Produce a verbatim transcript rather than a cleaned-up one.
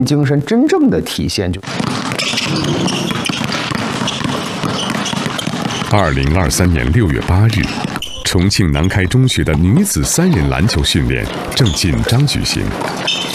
精神真正的体现就。 二零二三年六月八日，重庆南开中学的女子三人篮球训练正紧张举行。